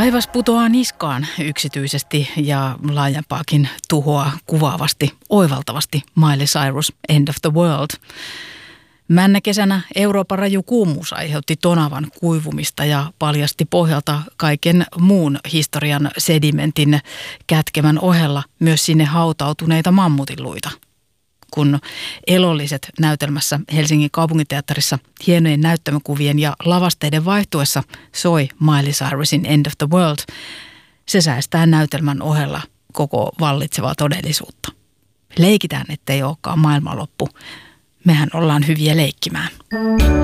Taivas putoaa niskaan yksityisesti ja laajempaakin tuhoa kuvaavasti, oivaltavasti Miley Cyrus, End of the World. Männäkesänä Euroopan raju kuumuus aiheutti tonavan kuivumista ja paljasti pohjalta kaiken muun historian sedimentin kätkemän ohella myös sinne hautautuneita mammutinluita. Kun elolliset näytelmässä Helsingin kaupunginteatterissa hienojen näyttämökuvien ja lavasteiden vaihtuessa soi Miley Cyrusin End of the World, se säästää näytelmän ohella koko vallitsevaa todellisuutta. Leikitään, ettei olekaan maailmanloppu. Mehän ollaan hyviä leikkimään.